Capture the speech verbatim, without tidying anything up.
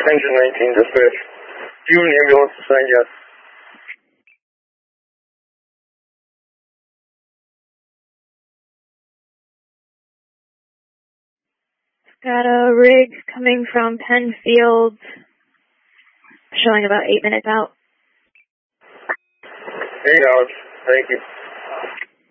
Engine nineteen dispatch. Do you have an ambulance assigned yet? Got a rig coming from Penfield, showing about eight minutes out. Eight hours. Thank you.